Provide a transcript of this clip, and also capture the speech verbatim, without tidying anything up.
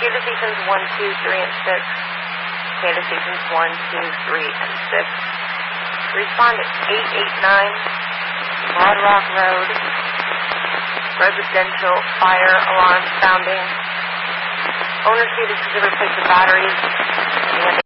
Data stations one, two, three, and six. Data stations one, two, three, and six. Respond at eight eight nine Broad Rock Road. Residential fire alarm sounding. Owner stated to replace the batteries. And